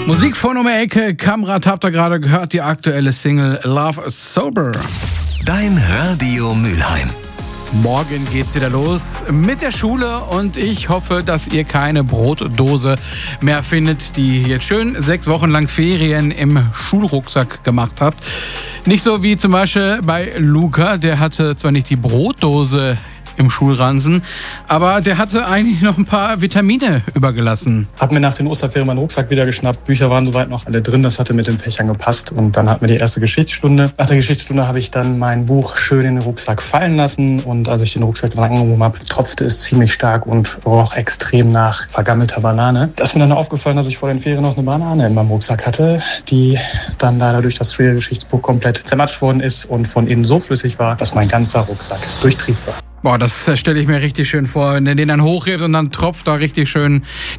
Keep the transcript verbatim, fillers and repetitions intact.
Musik von um die Ecke, Kamrat habt ihr gerade gehört, die aktuelle Single Love Sober. Dein Radio Mülheim. Morgen geht's wieder los mit der Schule und ich hoffe, dass ihr keine Brotdose mehr findet, die jetzt schön sechs Wochen lang Ferien im Schulrucksack gemacht habt. Nicht so wie zum Beispiel bei Luca, der hatte zwar nicht die Brotdose im Schulransen, aber der hatte eigentlich noch ein paar Vitamine übergelassen. Hab mir nach den Osterferien meinen Rucksack wieder geschnappt. Bücher waren soweit noch alle drin, das hatte mit den Fächern gepasst. Und dann hatten wir die erste Geschichtsstunde. Nach der Geschichtsstunde habe ich dann mein Buch schön in den Rucksack fallen lassen. Und als ich den Rucksack dann angehoben habe, tropfte es ziemlich stark und roch extrem nach vergammelter Banane. Da ist mir dann aufgefallen, dass ich vor den Ferien noch eine Banane in meinem Rucksack hatte, die dann leider durch das Thriller-Geschichtsbuch komplett zermatscht worden ist und von innen so flüssig war, dass mein ganzer Rucksack durchtrieft war. Boah, das stelle ich mir richtig schön vor, wenn der den dann hochhebt und dann tropft da richtig schön